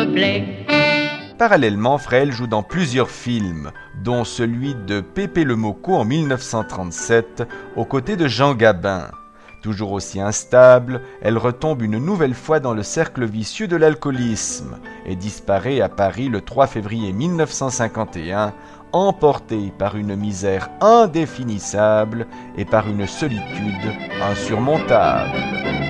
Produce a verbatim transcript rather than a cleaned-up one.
plaît. Parallèlement, Frêle joue dans plusieurs films, dont celui de Pépé le Mocco en mille neuf cent trente-sept, aux côtés de Jean Gabin. Toujours aussi instable, elle retombe une nouvelle fois dans le cercle vicieux de l'alcoolisme et disparaît à Paris le trois février mille neuf cent cinquante et un, emportée par une misère indéfinissable et par une solitude insurmontable.